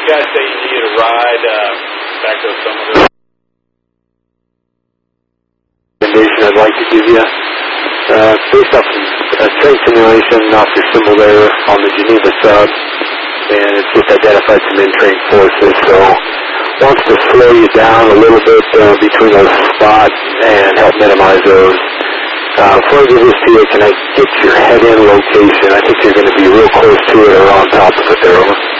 guys say you need a ride back to some of the recommendation I'd like to give you. Based off a train simulation off your symbol there on the Geneva sub, and it's just identified some in-train forces, so wants to slow you down a little bit between those spots and help minimize those. Before I give this to you, can I get your head-in location? I think you're going to be real close to it or on top of it there, over.